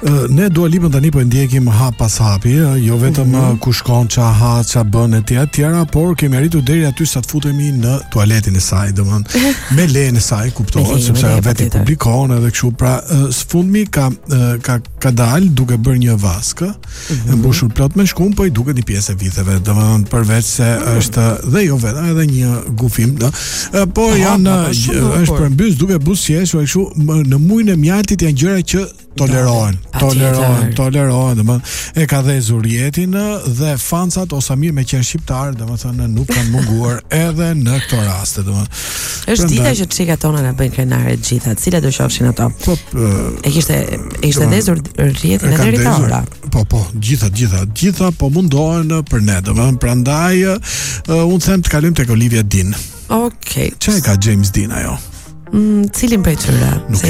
Ne Dua Lipën tani po e ndjekim hap pas hapi, jo vetëm ku shkon, ça ha, ça bën e tjera, por kemi arritur deri aty sa të futemi në tualetin e saj, domethënë me lejen e saj, kuptohet, sepse vetë publikon edhe kështu. Pra sfundmi ka dalë duke bërë një vaskë, e mbushur plot me shkum, po i duket një pjesë e viteve, domethënë përveç se është dhe jo vetëm edhe një gufim, po është përmbys duke buzëqeshur kështu në mujin e mjaltit, janë gjëra që tolerohen, domethënë e ka dhezur jetin dhe fancat ose mirë me qenë shqiptar, domethënë nuk kanë munguar edhe në këto raste, domethënë. Është dita që çikat tona na bëjnë krenare të gjitha, cilat do qofshin ato. E kishte dhezur rjetin edhe deri ta ora. Po, gjitha po mundohen për ne, domethënë prandaj unë them të kalojmë tek Olivia Dean. Okej. Çfarë ka James Dean ajo? Cilin prej tyre? Nuk